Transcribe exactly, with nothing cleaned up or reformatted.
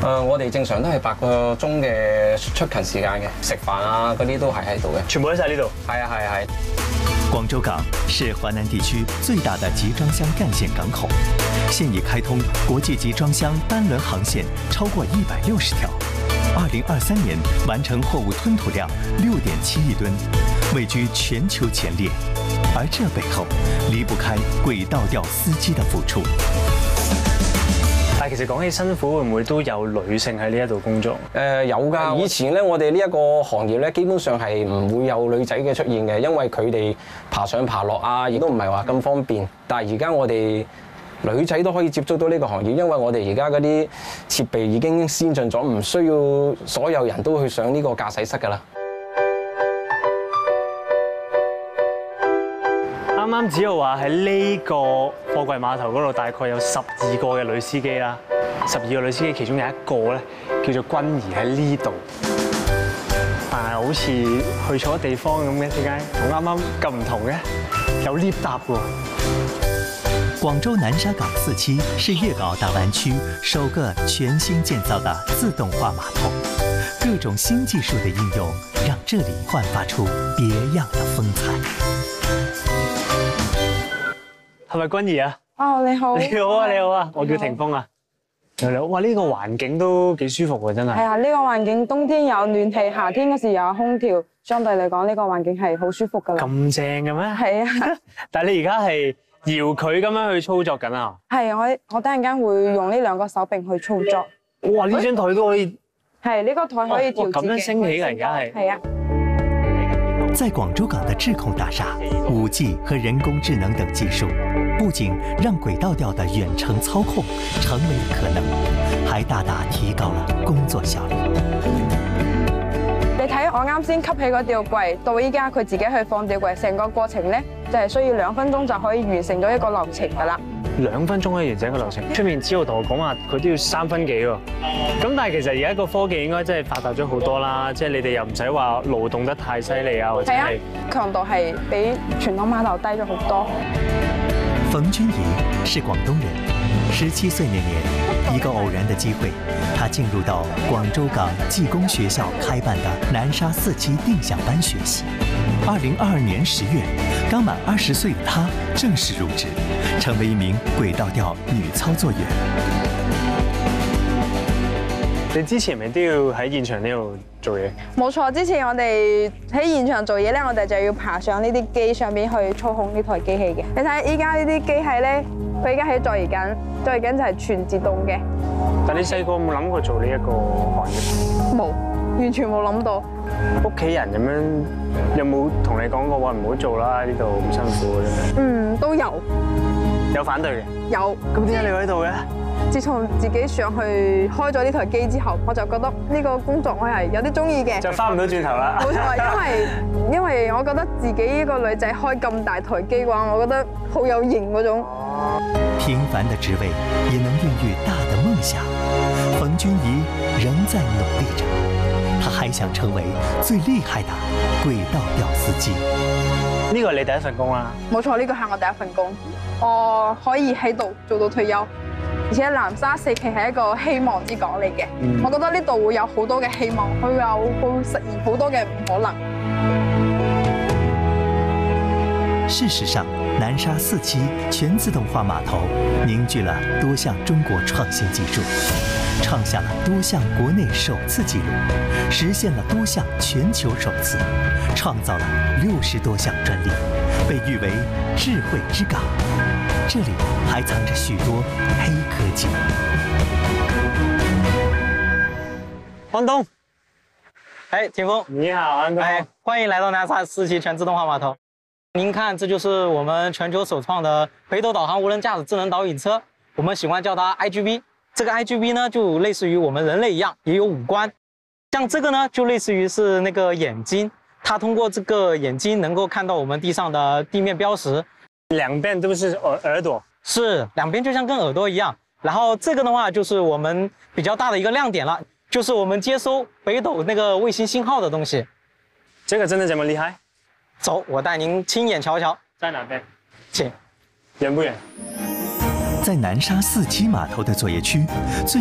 誒，我哋正常都係八個鐘嘅出勤時間嘅，食飯啊嗰啲都係喺度嘅， 全部喺晒呢度。 係啊係係。 廣州港是華南地區最大的集裝箱幹線港口，現已開通國際集裝箱單輪航線超過一百六十條。二零二三年完成貨物吞吐量六點七億噸，位居全球前列。而這背後離不開軌道調司機的付出。 但係其實講起辛苦，會唔會都有女性喺呢一度工作？ 誒有㗎，以前咧我哋呢一個行業咧，基本上係唔會有女仔嘅出現嘅，因為佢哋爬上爬落啊，亦都唔係話咁方便。但係而家我哋女仔都可以接觸到呢個行業，因為我哋而家嗰啲設備已經先進咗，唔需要所有人都去上呢個駕駛室㗎啦。 啱啱只有話喺呢個貨櫃碼頭嗰度，大概有十二個嘅女司機啦。十二個女司機，其中有一個咧叫做君怡喺呢度，但係好似去錯地方咁嘅，點解同啱啱咁唔同嘅？有 lift 搭喎。 廣州南沙港四期是粵港澳大灣區首個全新建造的自動化碼頭，各種新技術的應用，讓這裡煥發出別樣的風采。 係咪君怡啊？ 哦，你好。 你好啊，你好啊，我叫霆鋒啊。你好，哇！呢個環境都幾舒服喎，真係。係啊，呢個環境冬天有暖氣，夏天嗰時有空調，相對嚟講呢個環境係好舒服㗎啦。 咁正嘅咩？係啊。但係你而家係搖佢咁樣去操作緊啊？係， 我我等陣間會用呢兩個手柄去操作。 哇！呢張台都可以。 係，呢個台可以調節嘅。 咁樣升起㗎，而家係。係啊。 在廣州港的智控大廈，五 G 和人工智能等技術，不僅讓軌道調的遠程操控成為可能，還大大提高了工作效率。 你睇我啱先吸起個吊櫃，到依家佢自己去放吊櫃，成個過程咧就係需要兩分鐘就可以完成咗一個流程㗎啦。 兩分鐘可以完成一個流程，出面只要同我講話佢都要三分幾喎。咁但係其實而家個科技應該真係發達咗好多啦，即係你哋又唔使話勞動得太犀利啊，或者係強度係比傳統碼頭低咗好多。 馮君怡是廣東人，十七歲那年，一個偶然的機會，他進入到廣州港技工學校開辦的南沙四期定向班學習。二零二二年十月，剛滿二十歲的她正式入職，成為一名軌道調女操作員。 你之前咪都要喺現場呢度做嘢？ 冇錯，之前我哋喺現場做嘢咧，我哋就要爬上呢啲機上邊去操控呢台機器嘅。你睇依家呢啲機器咧，佢而家喺作業緊，作業緊就係全自動嘅。 但你細個有冇諗過做呢一個行業？ 冇，完全冇諗到。 屋企人咁樣有冇同你講過話唔好做啦？呢度咁辛苦嘅？ 嗯，都有。 有反對嘅？有。咁點解你會喺度嘅？ 自從自己上去開咗呢台機之後，我就覺得呢個工作我係有啲中意嘅。就翻唔到轉頭啦。冇錯，因為因為我覺得自己一個女仔開咁大台機嘅話，我覺得好有型嗰種。 平凡的職位也能孕育大的夢想，馮君怡仍在努力着，她還想成為最厲害的軌道調司機。 呢個係你第一份工啦？ 冇錯，呢個係我第一份工，我可以喺度做到退休。而且南沙四期係一個希望之港嚟嘅，嗯、我覺得呢度會有好多嘅希望，佢有會實現好多嘅唔可能。 事實上，南沙四期全自動化碼頭凝聚了多項中國創新技術，創下了多項國內首次紀錄，實現了多項全球首次，創造了六十多項專利，被譽為智慧之港。這裡還藏着許多黑科技。 安東，哎，霆鋒， 你好，安東， 哎，歡迎來到南沙四期全自動化碼頭。您看，這就是我們全球首創的北斗導航無人駕駛智能導引車，我們喜歡叫它 I G B。這個 I G B 呢，就類似於我們人類一樣，也有五官。像這個呢，就類似於是那個眼睛，它通過這個眼睛能夠看到我們地上的地面標識。 兩邊都是耳耳朵， 是兩邊就像跟耳朵一樣。然後這個的話，就是我們比較大的一個亮點了，就是我們接收北斗那個衛星信號的東西。 這個真的這麼厲害？ 走，我帶您親眼瞧瞧。 在哪邊？ 請。 遠不遠？ 在南沙四期碼頭的作業區最